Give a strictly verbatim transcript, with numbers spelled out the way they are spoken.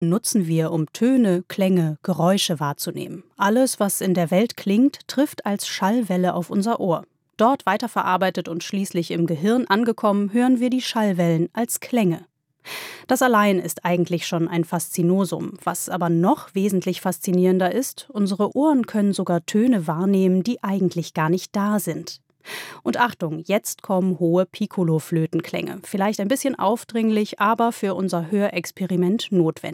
Nutzen wir, um Töne, Klänge, Geräusche wahrzunehmen. Alles, was in der Welt klingt, trifft als Schallwelle auf unser Ohr. Dort weiterverarbeitet und schließlich im Gehirn angekommen, hören wir die Schallwellen als Klänge. Das allein ist eigentlich schon ein Faszinosum. Was aber noch wesentlich faszinierender ist, unsere Ohren können sogar Töne wahrnehmen, die eigentlich gar nicht da sind. Und Achtung, jetzt kommen hohe Piccolo-Flötenklänge. Vielleicht ein bisschen aufdringlich, aber für unser Hörexperiment notwendig.